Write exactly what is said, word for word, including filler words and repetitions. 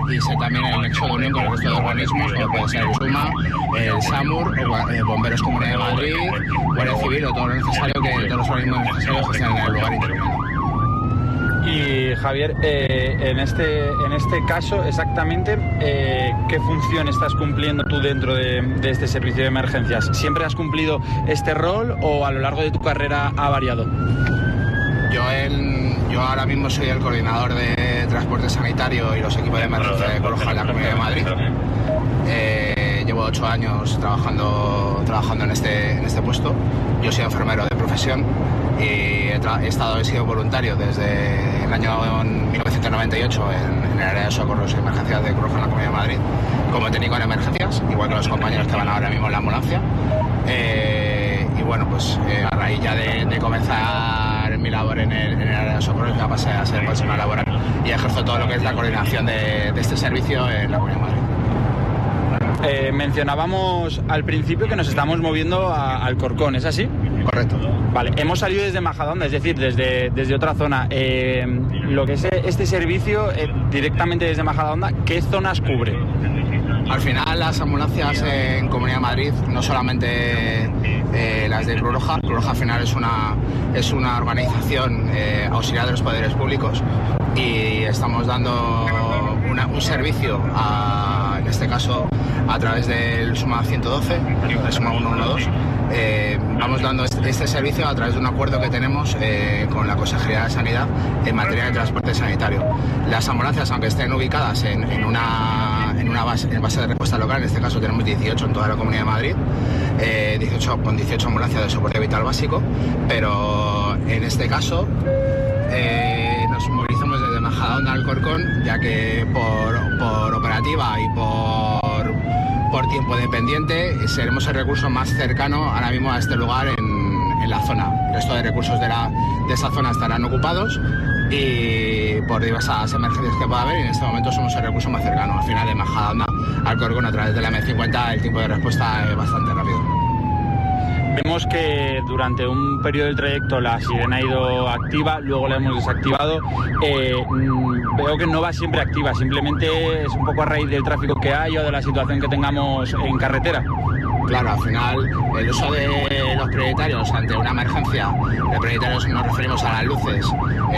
y ser también el nexo de unión con el resto de organismos, como puede ser el SUMA, el SAMUR, o, eh, Bomberos Comunidad de Madrid, Guardia Civil o todo lo necesario que todos los organismos necesarios que estén en el lugar interviniendo. Y Javier, eh, en este en este caso exactamente, eh, ¿qué función estás cumpliendo tú dentro de, de este servicio de emergencias? ¿Siempre has cumplido este rol o a lo largo de tu carrera ha variado? Yo, en, yo ahora mismo soy el coordinador de transporte sanitario y los equipos de emergencia de Cruz Roja en la Comunidad de Madrid. Eh, llevo ocho años trabajando, trabajando en, este, en este puesto. Yo soy enfermero de profesión y he, tra- he estado he sido voluntario desde el año mil novecientos noventa y ocho en, en el área de socorros y emergencias de Cruz Roja en la Comunidad de Madrid como técnico en emergencias, igual que los compañeros que van ahora mismo en la ambulancia. Eh, y bueno, pues eh, a raíz ya de, de comenzar mi labor en el, en el área de socorros ya pasé a ser personal laboral y ejerzo todo lo que es la coordinación de, de este servicio en la Comunidad de Madrid. Eh, mencionábamos al principio que nos estamos moviendo a Alcorcón, ¿es así? Correcto. Vale, hemos salido desde Majadahonda, es decir, desde, desde otra zona. Eh, lo que es este servicio, eh, directamente desde Majadahonda, ¿qué zonas cubre? Al final las ambulancias en Comunidad de Madrid, no solamente eh, las de Cruz Roja, Cruz Roja al final es una, es una organización eh, auxiliar de los poderes públicos y estamos dando una, un servicio, a, en este caso a través del SUMA ciento doce, el SUMA ciento doce, eh, vamos dando este, este servicio a través de un acuerdo que tenemos eh, con la Consejería de Sanidad en materia de transporte sanitario. Las ambulancias, aunque estén ubicadas en, en una, en una base, en base de respuesta local, en este caso tenemos dieciocho en toda la Comunidad de Madrid, eh, dieciocho, con dieciocho ambulancias de soporte vital básico, pero en este caso eh, nos movilizamos desde Majadahonda a Alcorcón, ya que por, por operativa y por, por tiempo dependiente seremos el recurso más cercano ahora mismo a este lugar en, en la zona. El resto de recursos de, la, de esa zona estarán ocupados y por diversas emergencias que pueda haber, y en este momento somos el recurso más cercano. Al final de Majadahonda a Alcorcón a través de la eme cincuenta el tiempo de respuesta es bastante rápido. Vemos que durante un periodo del trayecto la sirena ha ido activa, luego la hemos desactivado. Eh, veo que no va siempre activa, simplemente es un poco a raíz del tráfico que hay o de la situación que tengamos en carretera. Claro, al final el uso de los prioritarios ante una emergencia, de prioritarios nos referimos a las luces,